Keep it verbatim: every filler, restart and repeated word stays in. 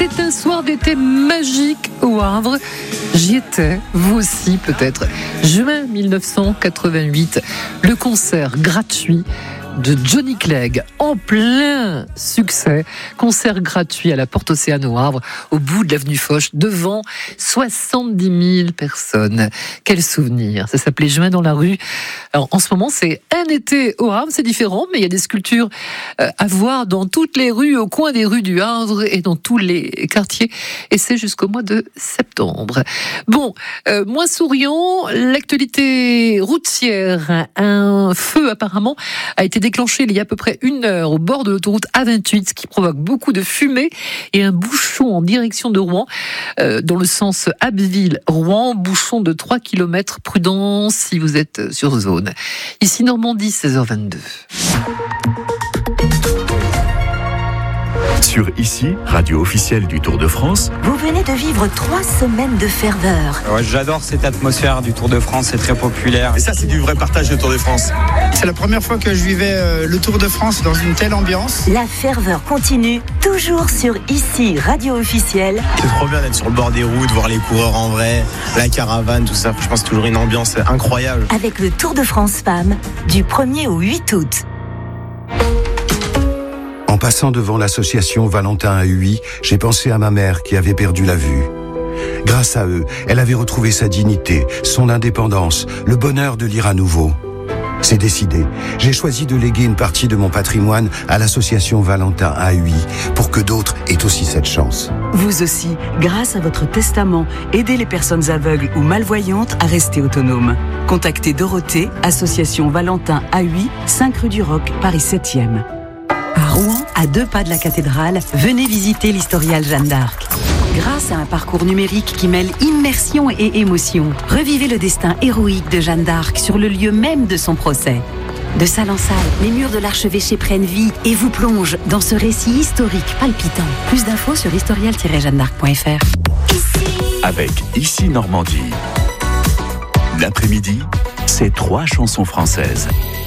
C'était un soir d'été magique au Havre. J'y étais, vous aussi peut-être. Juin mille neuf cent quatre-vingt-huit, le concert gratuit de Johnny Clegg, en plein succès. Concert gratuit à la Porte Océane au Havre, au bout de l'avenue Foch, devant soixante-dix mille personnes. Quel souvenir. Ça s'appelait Juin dans la rue. Alors, en ce moment, c'est un été au Havre, c'est différent, mais il y a des sculptures euh, à voir dans toutes les rues, au coin des rues du Havre et dans tous les quartiers. Et c'est jusqu'au mois de septembre. Bon, euh, moins souriant, l'actualité routière. Un feu, apparemment, a été déclenché il y a à peu près une heure au bord de l'autoroute A vingt-huit, ce qui provoque beaucoup de fumée et un bouchon en direction de Rouen, euh, dans le sens Abbeville-Rouen, bouchon de trois kilomètres. Prudence si vous êtes sur zone. Ici Normandie, seize heures vingt-deux. Sur Ici, radio officielle du Tour de France. Vous venez de vivre trois semaines de ferveur. Ouais, j'adore cette atmosphère du Tour de France, c'est très populaire. Et ça, c'est du vrai partage de Tour de France. C'est la première fois que je vivais euh, le Tour de France dans une telle ambiance. La ferveur continue, toujours sur Ici, radio officielle. C'est trop bien d'être sur le bord des routes, voir les coureurs en vrai, la caravane, tout ça. Je pense toujours une ambiance incroyable. Avec le Tour de France Femmes, du premier au huit août. En passant devant l'association Valentin à Huy, j'ai pensé à ma mère qui avait perdu la vue. Grâce à eux, elle avait retrouvé sa dignité, son indépendance, le bonheur de lire à nouveau. C'est décidé. J'ai choisi de léguer une partie de mon patrimoine à l'association Valentin à Huy pour que d'autres aient aussi cette chance. Vous aussi, grâce à votre testament, aidez les personnes aveugles ou malvoyantes à rester autonomes. Contactez Dorothée, association Valentin à Huy, cinq rue du Roc, Paris septième. À Rouen, à deux pas de la cathédrale, venez visiter l'historial Jeanne d'Arc. Grâce à un parcours numérique qui mêle immersion et émotion, revivez le destin héroïque de Jeanne d'Arc sur le lieu même de son procès. De salle en salle, les murs de l'archevêché prennent vie et vous plongent dans ce récit historique palpitant. Plus d'infos sur historial tiret jeanne d'arc point f r. Avec Ici Normandie. L'après-midi, c'est trois chansons françaises.